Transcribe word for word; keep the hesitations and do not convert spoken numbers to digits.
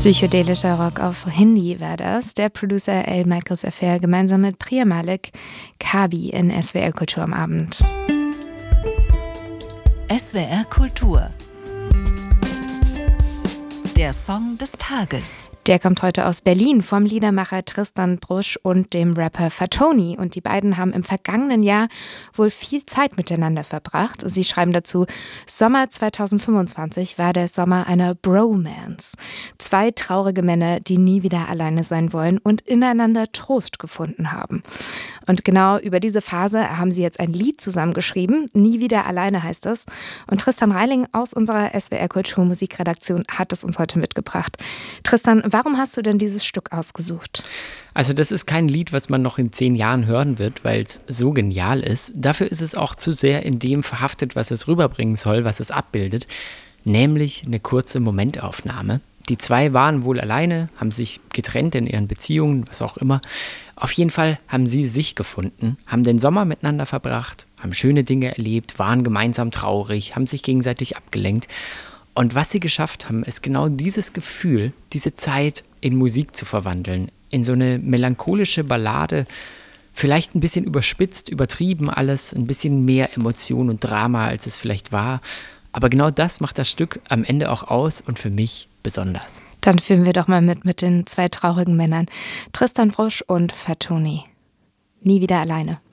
Psychedelischer Rock auf Hindi war das. Der Producer L. Michaels Affair gemeinsam mit Priya Malik, Kabi in S W R Kultur am Abend. S W R Kultur. Der Song des Tages. Der kommt heute aus Berlin vom Liedermacher Tristan Brusch und dem Rapper Fatoni. Und die beiden haben im vergangenen Jahr wohl viel Zeit miteinander verbracht. Sie schreiben dazu, Sommer zweitausendfünfundzwanzig war der Sommer einer Bromance. Zwei traurige Männer, die nie wieder alleine sein wollen und ineinander Trost gefunden haben. Und genau über diese Phase haben sie jetzt ein Lied zusammengeschrieben. Nie wieder alleine heißt es. Und Tristan Reiling aus unserer S W R Kultur Musikredaktion hat es uns heute mitgebracht. Tristan, warum hast du denn dieses Stück ausgesucht? Also das ist kein Lied, was man noch in zehn Jahren hören wird, weil es so genial ist. Dafür ist es auch zu sehr in dem verhaftet, was es rüberbringen soll, was es abbildet, nämlich eine kurze Momentaufnahme. Die zwei waren wohl alleine, haben sich getrennt in ihren Beziehungen, was auch immer. Auf jeden Fall haben sie sich gefunden, haben den Sommer miteinander verbracht, haben schöne Dinge erlebt, waren gemeinsam traurig, haben sich gegenseitig abgelenkt. Und was sie geschafft haben, ist genau dieses Gefühl, diese Zeit in Musik zu verwandeln. In so eine melancholische Ballade, vielleicht ein bisschen überspitzt, übertrieben alles, ein bisschen mehr Emotion und Drama, als es vielleicht war. Aber genau das macht das Stück am Ende auch aus und für mich besonders. Dann fühlen wir doch mal mit mit den zwei traurigen Männern. Tristan Brusch und Fatoni. Nie wieder alleine.